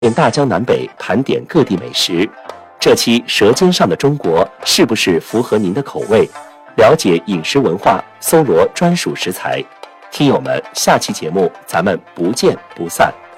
遍大江南北，盘点各地美食。这期《舌尖上的中国》是不是符合您的口味？了解饮食文化，搜罗专属食材。听友们，下期节目咱们不见不散。